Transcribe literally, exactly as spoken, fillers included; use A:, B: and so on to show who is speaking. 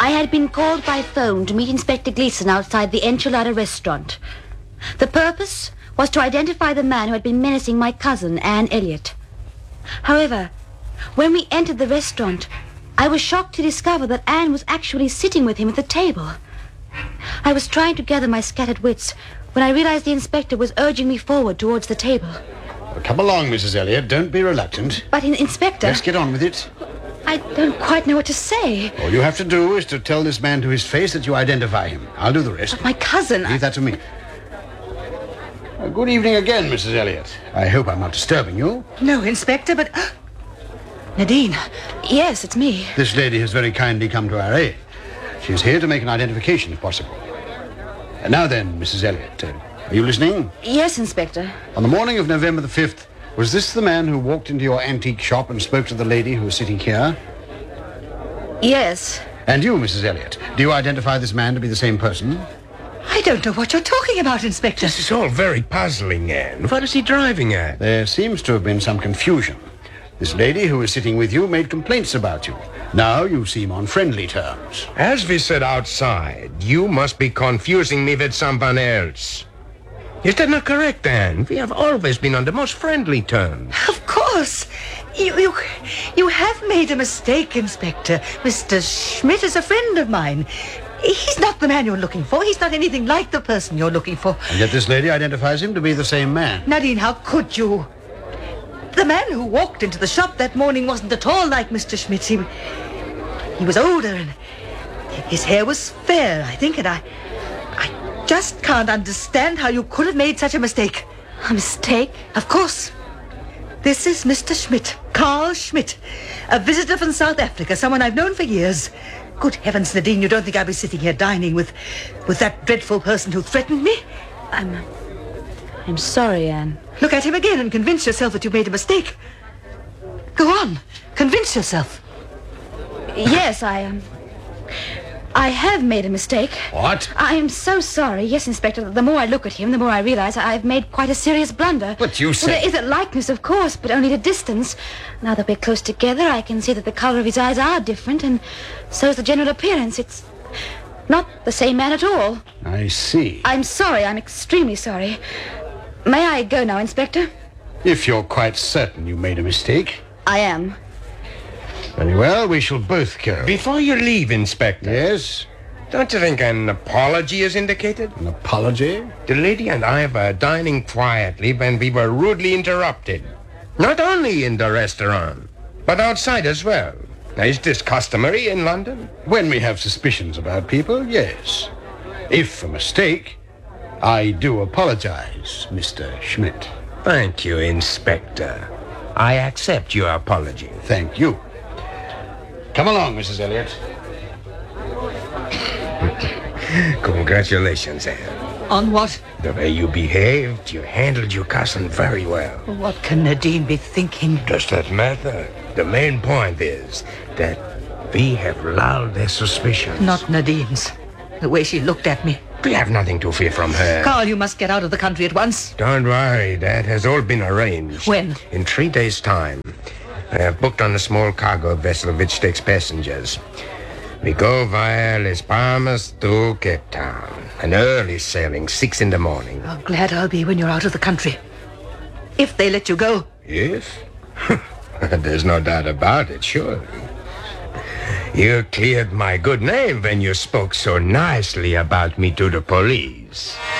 A: I had been called by phone to meet Inspector Gleason outside the Enchilada restaurant. The purpose was to identify the man who had been menacing my cousin, Anne Elliot. However, when we entered the restaurant, I was shocked to discover that Anne was actually sitting with him at the table. I was trying to gather my scattered wits when I realized the inspector was urging me forward towards the table.
B: Well, come along, Missus Elliot. Don't be reluctant.
A: But, in, Inspector...
B: Let's get on with it.
A: I don't quite know what to say.
B: All you have to do is to tell this man to his face that you identify him. I'll do the rest.
A: But my cousin...
B: Leave
A: I...
B: that to me. Uh, good evening again, Missus Elliot. I hope I'm not disturbing you.
C: No, Inspector, but... Nadine.
A: Yes, it's me.
B: This lady has very kindly come to our aid. She's here to make an identification, if possible. And now then, Missus Elliot, uh, are you listening?
A: Yes, Inspector.
B: On the morning of November the fifth, was this the man who walked into your antique shop and spoke to the lady who was sitting here?
A: Yes.
B: And you, Missus Elliot, do you identify this man to be the same person?
C: I don't know what you're talking about, Inspector.
D: This is all very puzzling, Anne. What is he driving at?
B: There seems to have been some confusion. This lady who was sitting with you made complaints about you. Now you seem on friendly terms.
D: As we said outside, you must be confusing me with someone else. Is that not correct, Anne? We have always been on the most friendly terms.
C: Of course. You, you, you have made a mistake, Inspector. Mister Schmidt is a friend of mine. He's not the man you're looking for. He's not anything like the person you're looking for.
B: And yet this lady identifies him to be the same man.
C: Nadine, how could you? The man who walked into the shop that morning wasn't at all like Mister Schmidt. He, he was older and his hair was fair, I think, and I... I just can't understand how you could have made such a mistake.
A: A mistake?
C: Of course. This is Mister Schmidt, Carl Schmidt, a visitor from South Africa, someone I've known for years. Good heavens, Nadine, you don't think I'll be sitting here dining with, with that dreadful person who threatened me?
A: I'm... I'm sorry, Anne.
C: Look at him again and convince yourself that you made a mistake. Go on. Convince yourself.
A: Yes, I am. Um, I have made a mistake.
B: What?
A: I am so sorry. Yes, Inspector, the more I look at him, the more I realize I've made quite a serious blunder.
B: But you said...
A: Well, there is a likeness, of course, but only at a distance. Now that we're close together, I can see that the color of his eyes are different, and so is the general appearance. It's not the same man at all.
B: I see.
A: I'm sorry. I'm extremely sorry. May I go now, Inspector?
B: If you're quite certain you made a mistake.
A: I am.
B: Very well, we shall both go.
D: Before you leave, Inspector.
B: Yes?
D: Don't you think an apology is indicated?
B: An apology?
D: The lady and I were dining quietly when we were rudely interrupted. Not only in the restaurant, but outside as well. Now, is this customary in London?
B: When we have suspicions about people, yes. If a mistake, I do apologize, Mister Schmidt.
D: Thank you, Inspector. I accept your apology.
B: Thank you. Come along, Missus Elliot.
D: Congratulations, Anne.
C: On what?
D: The way you behaved, you handled your cousin very well.
C: What can Nadine be thinking?
D: Does that matter? The main point is that we have lulled their suspicions.
C: Not Nadine's. The way she looked at me.
D: We have nothing to fear from her.
C: Carl, you must get out of the country at once.
D: Don't worry, that has all been arranged.
C: When?
D: In three days' time. I have booked on a small cargo vessel which takes passengers. We go via Las Palmas to Cape Town. An early sailing, six in the morning.
C: How glad I'll be when you're out of the country. If they let you go.
D: Yes? There's no doubt about it, surely. You cleared my good name when you spoke so nicely about me to the police.